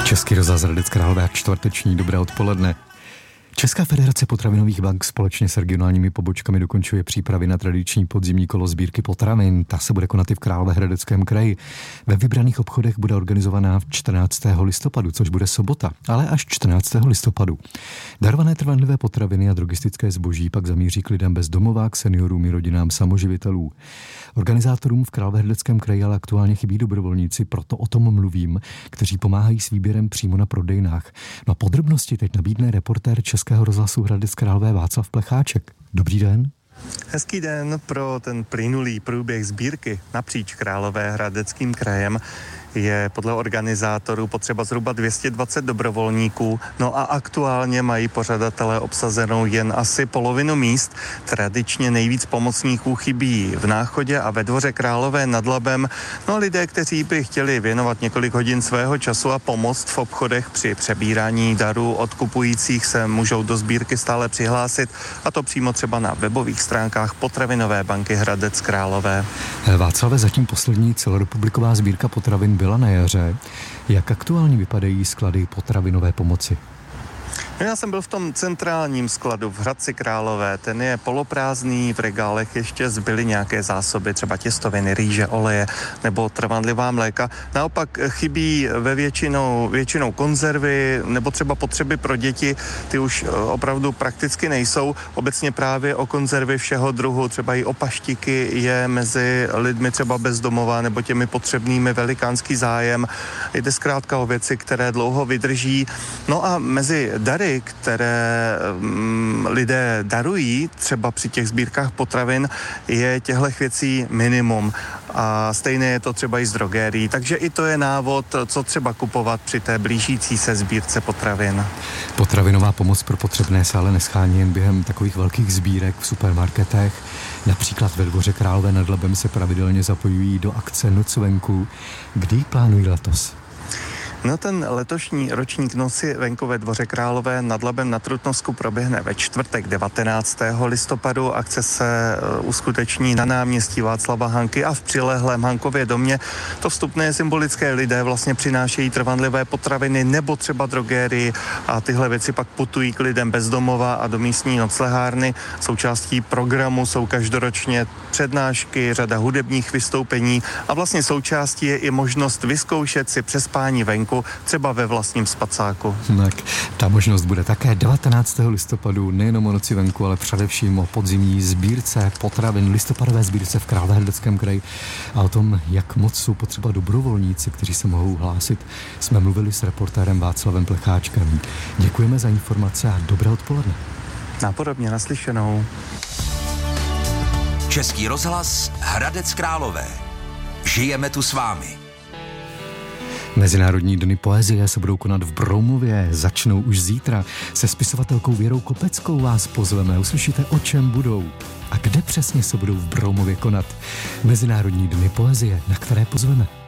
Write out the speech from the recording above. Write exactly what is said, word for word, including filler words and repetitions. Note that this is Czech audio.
Český rozhlas Hradec Králové, čtvrteční dobré odpoledne. Česká federace potravinových bank společně s regionálními pobočkami dokončuje přípravy na tradiční podzimní kolo sbírky potravin. Ta se bude konat i v Královéhradeckém kraji. Ve vybraných obchodech bude organizovaná v čtrnáctého listopadu, což bude sobota, ale až čtrnáctého listopadu. Darované trvanlivé potraviny a drogistické zboží pak zamíří k lidem bez domova, k seniorům i rodinám samoživitelů. Organizátorům v Královéhradeckém kraji ale aktuálně chybí dobrovolníci, proto o tom mluvím, kteří pomáhají s výběrem přímo na prodejnách. No a podrobnosti teď nabídne reportér Českého rozhlasu Hradec Králové Václav Plecháček. Dobrý den. Hezký den. Pro ten plynulý průběh sbírky napříč Královéhradeckým krajem je podle organizátorů potřeba zhruba dvě stě dvacet dobrovolníků, no a aktuálně mají pořadatelé obsazenou jen asi polovinu míst. Tradičně nejvíc pomocníků chybí v Náchodě a ve Dvoře Králové nad Labem. No a lidé, kteří by chtěli věnovat několik hodin svého času a pomoct v obchodech při přebírání darů od kupujících, se můžou do sbírky stále přihlásit, a to přímo třeba na webových stránkách Potravinové banky Hradec Králové. Václave, zatím poslední celorepubliková sbírka potravin byla na jaře. Jak aktuálně vypadají sklady potravinové pomoci? No, já jsem byl v tom centrálním skladu v Hradci Králové. Ten je poloprázdný, v regálech ještě zbyly nějaké zásoby, třeba těstoviny, rýže, oleje nebo trvanlivá mléka. Naopak chybí ve většinou, většinou konzervy nebo třeba potřeby pro děti. Ty už opravdu prakticky nejsou. Obecně právě o konzervy všeho druhu, třeba i o paštiky, je mezi lidmi třeba bezdomová nebo těmi potřebnými velikánský zájem. Jde zkrátka o věci, které dlouho vydrží. No a mezi dary, které um, lidé darují třeba při těch sbírkách potravin, je těchto věcí minimum. A stejné je to třeba i z drogérií. Takže i to je návod, co třeba kupovat při té blížící se sbírce potravin. Potravinová pomoc pro potřebné se ale neschání jen během takových velkých sbírek v supermarketech. Například ve Dvoře Králové nad Labem se pravidelně zapojují do akce Noc venku. Kdy ji plánují letos? No, ten letošní ročník Noci venku ve Dvoře Králové nad Labem na Trutnovsku proběhne ve čtvrtek devatenáctého listopadu. Akce se uskuteční na náměstí Václava Hanky a v přilehlém Hankově domě. To vstupné symbolické, lidé vlastně přinášejí trvanlivé potraviny nebo třeba drogérii a tyhle věci pak putují k lidem bez domova a do místní noclehárny. Součástí programu jsou každoročně přednášky, řada hudebních vystoupení a vlastně součástí je i možnost vyzkoušet si přespání venku, třeba ve vlastním spacáku. Tak, ta možnost bude také devatenáctého listopadu, nejenom o Noci venku, ale především o podzimní sbírce potravin, listopadové sbírce v Královéhradeckém kraji. A o tom, jak moc jsou potřeba dobrovolníci, kteří se mohou hlásit, jsme mluvili s reportérem Václavem Plecháčkem. Děkujeme za informace a dobré odpoledne. Nápodobně, naslyšenou. Český rozhlas Hradec Králové. Žijeme tu s vámi. Mezinárodní dny poezie se budou konat v Broumově, začnou už zítra. Se spisovatelkou Věrou Kopeckou vás pozveme, uslyšíte, o čem budou a kde přesně se budou v Broumově konat. Mezinárodní dny poezie, na které pozveme.